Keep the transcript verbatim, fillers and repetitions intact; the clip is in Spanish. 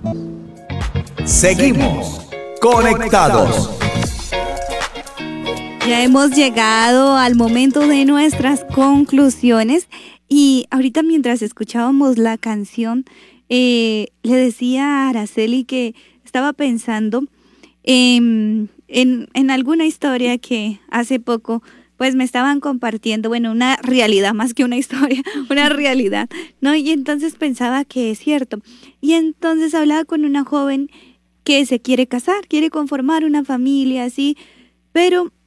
Seguimos conectados. Ya hemos llegado al momento de nuestras conclusiones y ahorita mientras escuchábamos la canción, eh, le decía a Araceli que estaba pensando en, en, en alguna historia que hace poco pues me estaban compartiendo, bueno, una realidad más que una historia, una realidad, ¿no? Y entonces pensaba que es cierto. Y entonces hablaba con una joven que se quiere casar, quiere conformar una familia así, pero